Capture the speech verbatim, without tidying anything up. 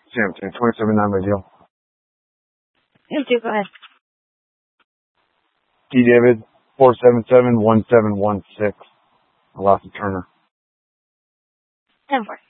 Sam, twenty-seven nine my deal. You do, go ahead. D. David, four seven seven one seven one six. Lost Turner. ten four.